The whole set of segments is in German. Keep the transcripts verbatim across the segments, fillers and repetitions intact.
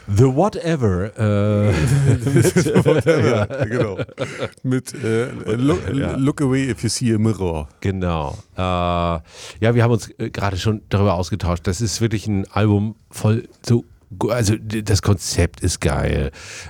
The Whatever. Äh, mit, whatever ja. Genau. Mit äh, look, ja. look away if you see a mirror. Genau. Äh, ja, wir haben uns äh, gerade schon darüber ausgetauscht. Das ist wirklich ein Album voll so. Also das Konzept ist geil,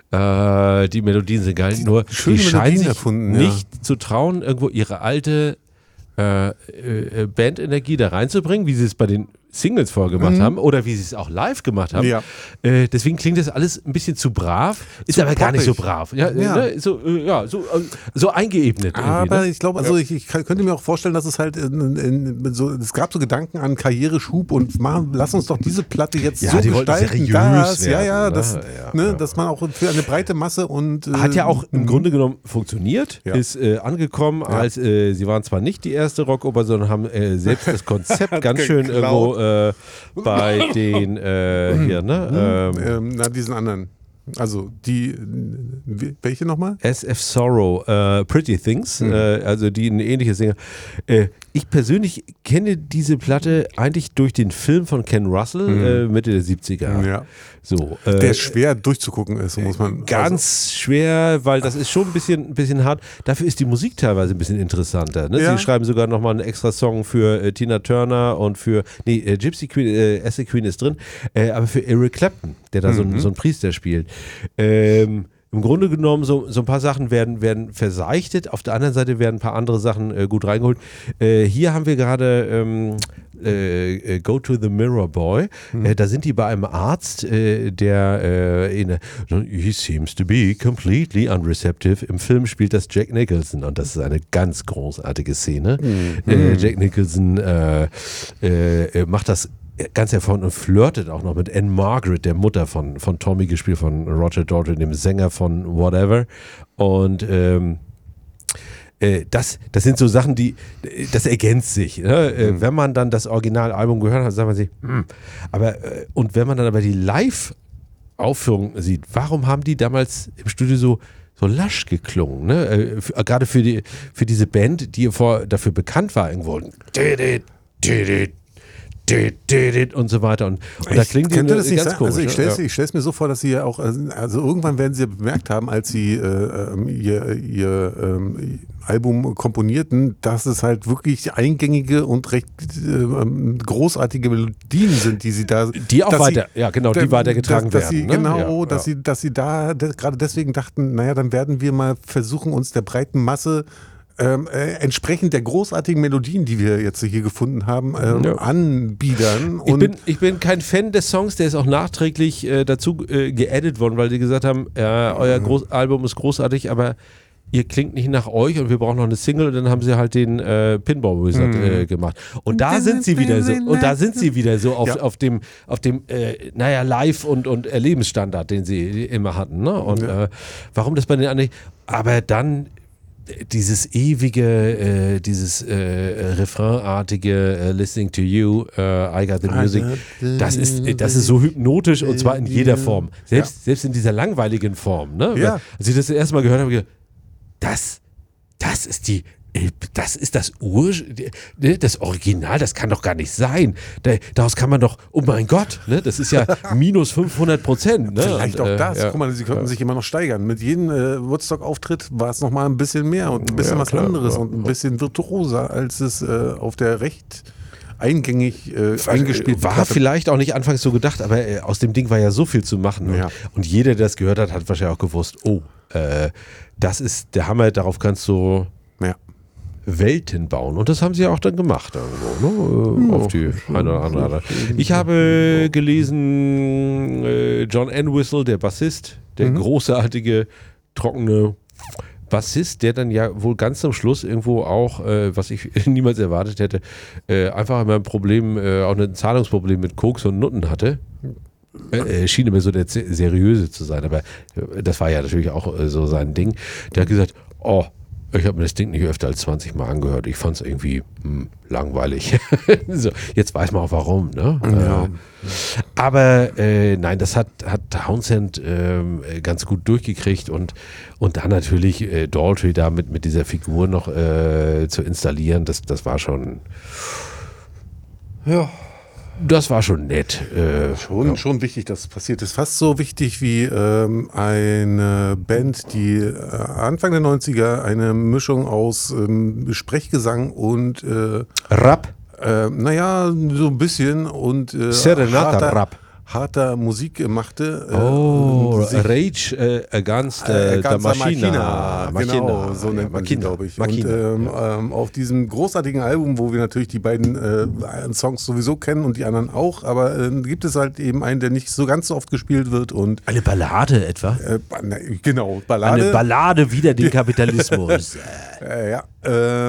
äh, die Melodien sind geil, die, nur die scheinen sich erfunden, nicht ja. zu trauen, irgendwo ihre alte äh, äh, Bandenergie da reinzubringen, wie sie es bei den Singles vorgemacht mhm. haben oder wie sie es auch live gemacht haben. Ja. Äh, deswegen klingt das alles ein bisschen zu brav, ist zu aber poppig. Gar nicht so brav. Ja, ja. Ne? So, äh, ja, so, äh, so eingeebnet. Aber ne? ich glaube, also ich, ich könnte mir auch vorstellen, dass es halt in, in, so, es gab so Gedanken an Karriereschub und machen, lass uns doch diese Platte jetzt ja, so die gestalten, dass, werden, ja, ja, das, ja, ne, ja. dass man auch für eine breite Masse und äh, hat ja auch im Grunde genommen funktioniert, ja. ist äh, angekommen, ja. als äh, sie waren zwar nicht die erste Rockoper, sondern haben äh, selbst das Konzept ganz schön irgendwo äh, bei den äh, hier, ne? Ähm, ähm, na, diesen anderen. Also die, welche nochmal? S F Sorrow, äh, Pretty Things, mhm. äh, also die ein ähnliches Sänger. Äh, ich persönlich kenne diese Platte eigentlich durch den Film von Ken Russell, mhm. äh, Mitte der siebziger. Ja. So, äh, der schwer durchzugucken ist, muss man. Ganz also. schwer, weil das ist schon ein bisschen, ein bisschen hart. Dafür ist die Musik teilweise ein bisschen interessanter. Ne? Ja. Sie schreiben sogar nochmal einen extra Song für äh, Tina Turner und für, nee, äh, Gypsy Queen, äh, Acid Queen ist drin, äh, aber für Eric Clapton, der da mhm. so, ein, so einen Priester spielt. Ähm, Im Grunde genommen, so, so ein paar Sachen werden, werden verseichtet, auf der anderen Seite werden ein paar andere Sachen äh, gut reingeholt. Äh, hier haben wir gerade ähm, äh, Go to the Mirror Boy. Mhm. Äh, da sind die bei einem Arzt, äh, der äh, in, he seems to be completely unreceptive. Im Film spielt das Jack Nicholson und das ist eine ganz großartige Szene. Mhm. Äh, Jack Nicholson äh, äh, macht das ganz hervorragend und flirtet auch noch mit Anne Margaret, der Mutter von, von Tommy, gespielt von Roger Daltrey, dem Sänger von Whatever. Und ähm, äh, das, das sind so Sachen, die, das ergänzt sich. Ne? Mhm. Äh, wenn man dann das Originalalbum gehört hat, sagt man sich, hm. aber äh, und wenn man dann aber die Live-Aufführung sieht, warum haben die damals im Studio so so lasch geklungen, ne? Äh, für, gerade für, die, für diese Band, die vor, dafür bekannt war irgendwo. Und so weiter. Und, und da klingt die das nicht ganz sein. komisch. Also ich stelle es ja. ich mir so vor, dass sie ja auch, also irgendwann werden sie bemerkt haben, als sie äh, ihr, ihr ähm, Album komponierten, dass es halt wirklich eingängige und recht äh, großartige Melodien sind, die sie da... Die auch weiter, sie, ja genau, die weitergetragen dass, dass werden. Sie, ne? Genau, ja, dass, ja. Sie, dass sie da de, gerade deswegen dachten, naja, dann werden wir mal versuchen, uns der breiten Masse Ähm, äh, entsprechend der großartigen Melodien, die wir jetzt hier gefunden haben, ähm, ja. anbiedern. Ich bin, ich bin kein Fan des Songs, der ist auch nachträglich äh, dazu äh, geaddet worden, weil die gesagt haben, ja, euer Groß- Album ist großartig, aber ihr klingt nicht nach euch und wir brauchen noch eine Single, und dann haben sie halt den äh, Pinball Wizard äh, gemacht. Und da sind sie wieder so, und da sind sie wieder so auf, ja. auf dem, auf dem äh, naja, Live- und, und Erlebensstandard, den sie immer hatten. Ne? Und ja. äh, warum das bei den anderen, aber dann dieses ewige, äh, dieses äh, Refrainartige äh, Listening to You, äh, I Got the Music, das ist, das ist so hypnotisch und zwar in jeder Form. Selbst, ja. selbst in dieser langweiligen Form. Ne? Ja. Weil, als ich das das erste Mal gehört habe, habe ich gedacht, das, das ist die Das ist das Ur, das Original, das kann doch gar nicht sein. Daraus kann man doch, oh mein Gott, ne, das ist ja minus fünfhundert Prozent. Ne? Vielleicht und, auch das. Äh, ja. Guck mal, sie konnten ja. sich immer noch steigern. Mit jedem äh, Woodstock-Auftritt war es nochmal ein bisschen mehr und ein bisschen ja, was klar, anderes ja. und ein bisschen virtuoser, als es äh, auf der recht eingängig äh, eingespielt war. War vielleicht auch nicht anfangs so gedacht, aber äh, aus dem Ding war ja so viel zu machen. Ja. Und, und jeder, der das gehört hat, hat wahrscheinlich auch gewusst, oh, äh, das ist der Hammer, darauf kannst du ja. Welten bauen. Und das haben sie ja auch dann gemacht. Irgendwo, ne? Auf die eine oder andere Art. Ich habe gelesen, äh, John Entwistle, der Bassist, der mhm. großartige, trockene Bassist, der dann ja wohl ganz zum Schluss irgendwo auch, äh, was ich niemals erwartet hätte, äh, einfach immer ein Problem, äh, auch ein Zahlungsproblem mit Koks und Nutten hatte. Äh, schien immer so der Seriöse zu sein, aber das war ja natürlich auch äh, so sein Ding. Der hat gesagt, oh, ich habe mir das Ding nicht öfter als zwanzig Mal angehört. Ich fand es irgendwie hm, langweilig. So, jetzt weiß man auch warum. Ne? Ja. Äh, aber äh, nein, das hat, hat Townsend äh, ganz gut durchgekriegt und, und dann natürlich äh, Daltrey da mit, mit dieser Figur noch äh, zu installieren, das, das war schon ja, das war schon nett. Äh, schon, ja. schon wichtig, dass es passiert ist. Fast so wichtig wie ähm, eine Band, die äh, Anfang der neunziger eine Mischung aus ähm, Sprechgesang und äh, Rap? Äh, naja, so ein bisschen und äh, Serenata-Rap. harter Musik machte. Äh, oh, Rage äh, Against äh, der Machina. Genau, so nennt man sie, glaube ich. Machina. Und ähm, ja. ähm, auf diesem großartigen Album, wo wir natürlich die beiden äh, Songs sowieso kennen und die anderen auch, aber äh, gibt es halt eben einen, der nicht so ganz so oft gespielt wird. Und eine Ballade etwa? Äh, genau, Ballade. Eine Ballade wider den Kapitalismus. äh, ja, äh,